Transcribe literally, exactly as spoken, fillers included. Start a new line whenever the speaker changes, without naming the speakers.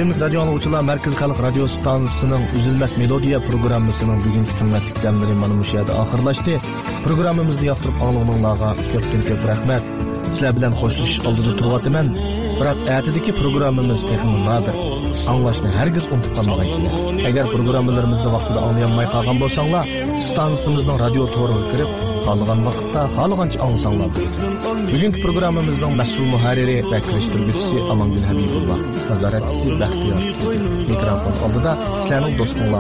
Sevimli radyo anlıqçılar, Merkez Xalq Radio Stansiyasının Üzülməz Melodiya programmasının bugünkü qimmatli dəmləri mana bu yerdə axırlaşdı. Proqramımızı yaxtırıb anlığınlarga köpdən köp rəhmət. Sizlər bilan xoşlaşış aldığında turvatıman. Biroq ətidəki proqramımız texnik nadir. Anlaşını hərgiz unutub qalmağaysınlar. Əgər proqramlarımızı vaxtında anlayanmay qalğan bolsanglar, stansiyamızın radio toruga kirib, qalğan vaqtda qalğanca anlasanglar. Bugünkü proqramımızın məsul muharriri və kirişdirgüçüsü Amangül Habibullah, nazaratçısı Bəxtiyar. Mikrofon aldıda sizlərning dostunlar